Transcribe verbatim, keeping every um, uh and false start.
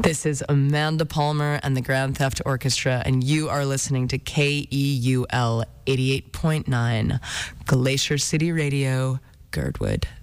This is Amanda Palmer and the Grand Theft Orchestra, and you are listening to K E U L eighty-eight point nine, Glacier City Radio, Girdwood.